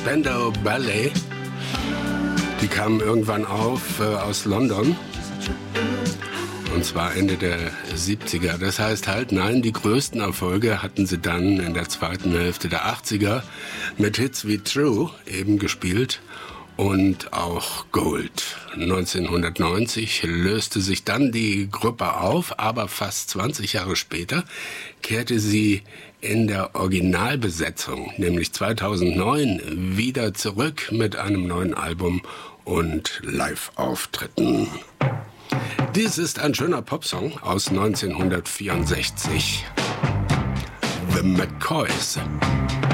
Spandau Ballet. Die kamen irgendwann auf aus London. Und zwar Ende der 70er. Das heißt halt, nein, die größten Erfolge hatten sie dann in der zweiten Hälfte der 80er mit Hits wie True eben gespielt und auch Gold. 1990 löste sich dann die Gruppe auf, aber fast 20 Jahre später kehrte sie in der Originalbesetzung, nämlich 2009, wieder zurück mit einem neuen Album und Live-Auftritten. Dies ist ein schöner Popsong aus 1964. The McCoys.